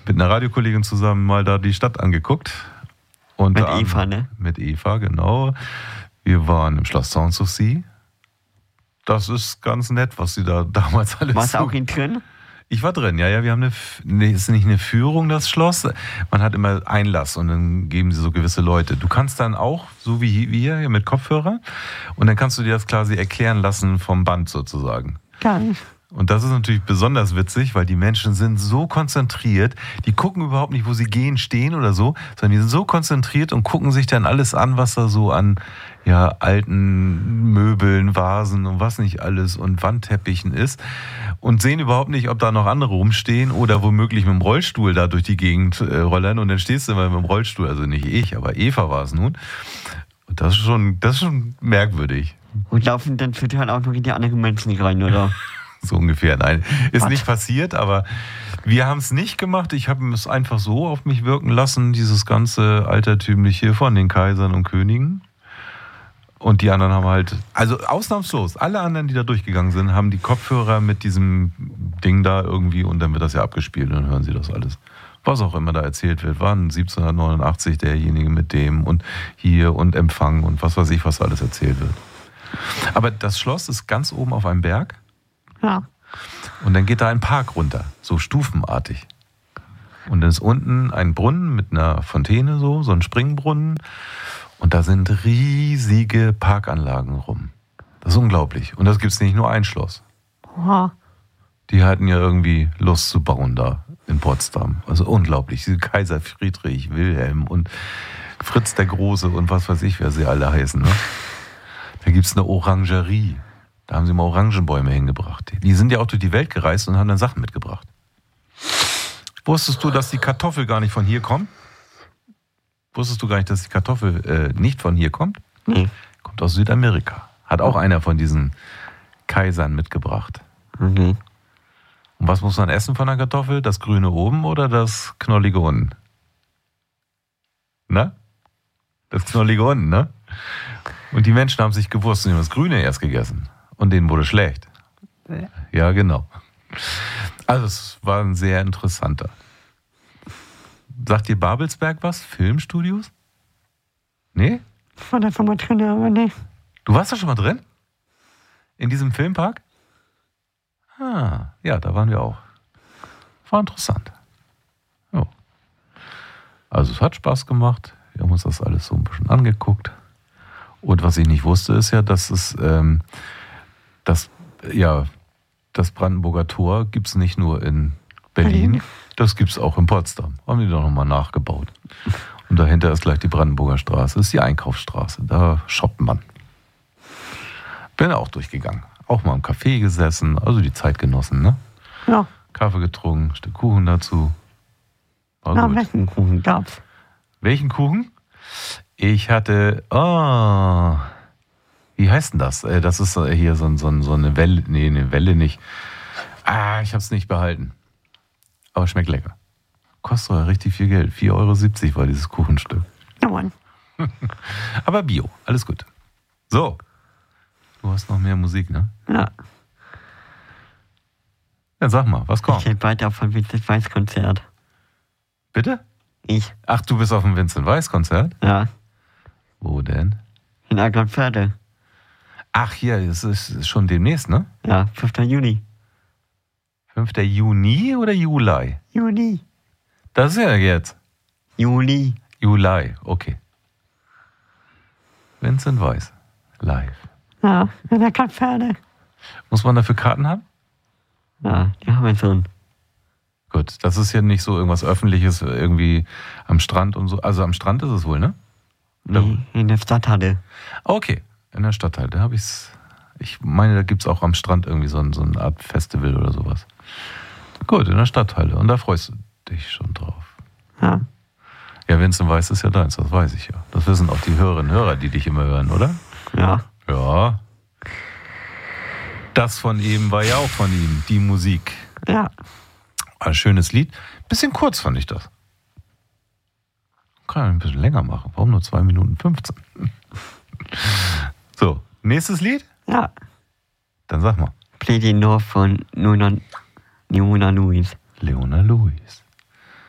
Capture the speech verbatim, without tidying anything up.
mit einer Radiokollegin zusammen mal da die Stadt angeguckt. Und mit Eva, ne? Mit Eva, genau. Wir waren im Schloss Sanssouci. Das ist ganz nett, was sie da damals alles... Warst du auch in drin? Ich war drin, ja, ja. Wir haben eine, nee, ist nicht eine Führung, das Schloss. Man hat immer Einlass und dann geben sie so gewisse Leute. Du kannst dann auch, so wie wir, mit Kopfhörer, und dann kannst du dir das quasi erklären lassen vom Band sozusagen. Geil. Und das ist natürlich besonders witzig, weil die Menschen sind so konzentriert, die gucken überhaupt nicht, wo sie gehen, stehen oder so, sondern die sind so konzentriert und gucken sich dann alles an, was da so an ja, alten Möbeln, Vasen und was nicht alles und Wandteppichen ist und sehen überhaupt nicht, ob da noch andere rumstehen oder womöglich mit dem Rollstuhl da durch die Gegend äh, rollern und dann stehst du immer mit dem Rollstuhl, also nicht ich, aber Eva war es nun. Und das ist schon, das ist schon merkwürdig. Und laufen dann für halt auch noch in die anderen Menschen rein, oder? So ungefähr, nein. Ist Was? nicht passiert, aber wir haben es nicht gemacht. Ich habe es einfach so auf mich wirken lassen, dieses ganze Altertümliche von den Kaisern und Königen. Und die anderen haben halt, also ausnahmslos, alle anderen, die da durchgegangen sind, haben die Kopfhörer mit diesem Ding da irgendwie und dann wird das ja abgespielt und dann hören sie das alles. Was auch immer da erzählt wird, waren siebzehnhundertneunundachtzig derjenige mit dem und hier und Empfang und was weiß ich, was alles erzählt wird. Aber das Schloss ist ganz oben auf einem Berg. Ja. Und dann geht da ein Park runter, so stufenartig. Und dann ist unten ein Brunnen mit einer Fontäne, so, so ein Springbrunnen. Und da sind riesige Parkanlagen rum. Das ist unglaublich. Und das gibt es nicht nur ein Schloss. Oha. Die hatten ja irgendwie Lust zu bauen da in Potsdam. Also unglaublich. Diese Kaiser Friedrich, Wilhelm und Fritz der Große und was weiß ich, wer sie alle heißen. Ne? Da gibt es eine Orangerie. Da haben sie mal Orangenbäume hingebracht. Die sind ja auch durch die Welt gereist und haben dann Sachen mitgebracht. Wusstest du, dass die Kartoffel gar nicht von hier kommt? Wusstest du gar nicht, dass die Kartoffel äh, nicht von hier kommt? Nee. Kommt aus Südamerika. Hat auch einer von diesen Kaisern mitgebracht. Mhm. Und was muss man essen von der Kartoffel? Das Grüne oben oder das Knollige unten? Na? Das Knollige unten, ne? Und die Menschen haben sich gewusst und haben das Grüne erst gegessen. Und denen wurde schlecht. Ja, genau. Also es war ein sehr interessanter. Sagt dir Babelsberg was? Filmstudios? Nee? Ich war da schon mal drin, aber nee. Du warst da schon mal drin? In diesem Filmpark? Ah, ja, da waren wir auch. War interessant. Jo. Also es hat Spaß gemacht. Wir haben uns das alles so ein bisschen angeguckt. Und was ich nicht wusste, ist ja, dass es ähm, das, ja, das Brandenburger Tor gibt es nicht nur in Berlin, Berlin. Das gibt es auch in Potsdam. Haben die doch nochmal nachgebaut. Und dahinter ist gleich die Brandenburger Straße. Das ist die Einkaufsstraße. Da shoppt man. Bin auch durchgegangen. Auch mal im Café gesessen. Also die Zeit genossen, ne? Ja. Kaffee getrunken, Stück Kuchen dazu. War Na, gut. welchen Kuchen gab's? Welchen Kuchen? Ich hatte, oh, wie heißt denn das? Das ist hier so, so, so eine Welle, nee, eine Welle nicht. Ah, ich hab's nicht behalten. Aber schmeckt lecker. Kostet ja richtig viel Geld. vier Euro siebzig war dieses Kuchenstück. Ja, Mann. Aber Bio, alles gut. So, du hast noch mehr Musik, ne? Ja. Dann sag mal, was Ich kommt? hätte weiter auf ein Vincent Weiss Konzert. Bitte? Ich. Ach, du bist auf dem Vincent Weiss Konzert? Ja. Wo denn? In Agronpferde. Ach, hier, das ist schon demnächst, ne? Ja, fünfter Juni. fünfter Juni oder Juli? Juni. Das ist ja jetzt. Juli. Juli, okay. Vincent Weiss, live. Ja, in Agronpferde. Muss man dafür Karten haben? Ja, die haben wir schon. Gut, das ist ja nicht so irgendwas Öffentliches, irgendwie am Strand und so. Also am Strand ist es wohl, ne? Nee, in der Stadthalle. Okay, in der Stadtteil, da habe ich's. Ich meine, da gibt es auch am Strand irgendwie so, ein, so eine Art Festival oder sowas. Gut, in der Stadthalle. Und da freust du dich schon drauf. Ja. Ja, Vincent Weiss ist ja deins, das weiß ich ja. Das wissen auch die Hörerinnen und Hörer, die dich immer hören, oder? Ja. Ja. Das von eben war ja auch von ihm, die Musik. Ja. Ein schönes Lied. Bisschen kurz fand ich das. Kann ich ein bisschen länger machen. Warum nur zwei Minuten fünfzehn? So, nächstes Lied? Ja. Dann sag mal. Play the North von Leona Lewis. Leona Lewis.